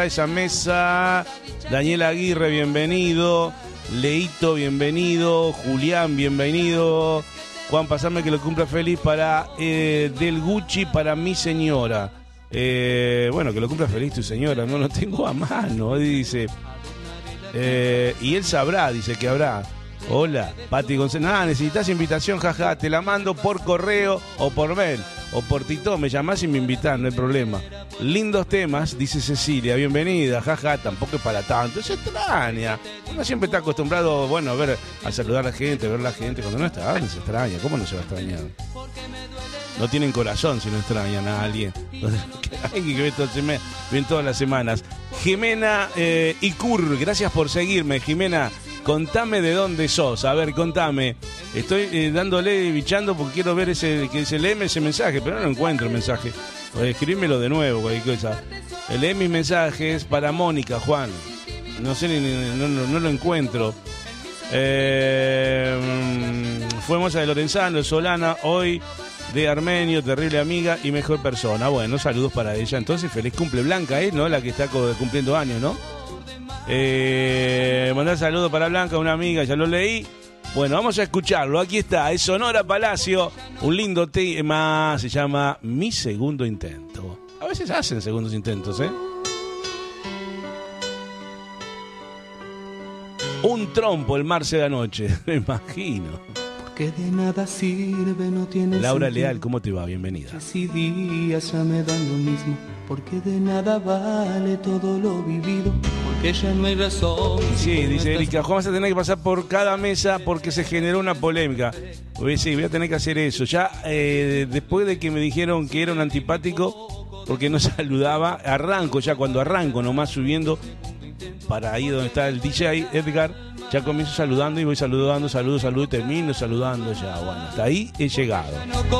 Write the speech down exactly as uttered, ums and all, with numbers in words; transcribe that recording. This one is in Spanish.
esa mesa. Daniel Aguirre, bienvenido. Leito, bienvenido. Julián, bienvenido. Juan, pasame que lo cumpla feliz para eh, del Gucci para mi señora. Eh, bueno, que lo cumpla feliz tu señora, no lo tengo a mano, dice. Eh, y él sabrá, dice que habrá. Hola, Pati González. Nada, necesitas invitación, jaja, te la mando por correo o por mail. O por Tito, me llamás y me invitás, no hay problema. Lindos temas, dice Cecilia, bienvenida, jaja, tampoco es para tanto, es extraña. Uno siempre está acostumbrado, bueno, a ver, a saludar a la gente, a ver a la gente, cuando no está, no se extraña, ¿cómo no se va a extrañar? No tienen corazón si no extrañan a alguien. Alguien que ve, todo, ven todas las semanas. Jimena eh, Icur, gracias por seguirme, Jimena. Contame de dónde sos, a ver, contame. Estoy eh, dándole, bichando porque quiero ver ese, que se lee ese mensaje, pero no encuentro el mensaje. Escríbemelo de nuevo, cualquier cosa. Lee mis mensajes para Mónica, Juan. No sé, ni, no, no, no lo encuentro. Eh, fuimos a de Lorenzano, Solana, hoy de Armenio, terrible amiga y mejor persona. Bueno, saludos para ella. Entonces, feliz cumple Blanca, ¿eh? ¿No? La que está cumpliendo años, ¿no? Eh, mandar saludos para Blanca, una amiga, ya lo leí. Bueno, vamos a escucharlo. Aquí está, es Sonora Palacio. Un lindo tema, se llama Mi Segundo Intento. A veces hacen segundos intentos, ¿eh? Un trompo el Marce de anoche, me imagino. Porque de nada sirve, no tiene Laura sentido. Leal, ¿cómo te va? Bienvenida. Si días ya me dan lo mismo, porque de nada vale todo lo vivido, porque ya no hay razón. Sí, dice Erika, Juan, vas a tener que pasar por cada mesa porque se generó una polémica. Oye, sí, voy a tener que hacer eso. Ya eh, después de que me dijeron que era un antipático porque no saludaba, arranco ya, cuando arranco nomás subiendo para ahí donde está el D J Edgar, ya comienzo saludando y voy saludando, saludo, saludo y termino saludando ya. Bueno, hasta ahí he llegado.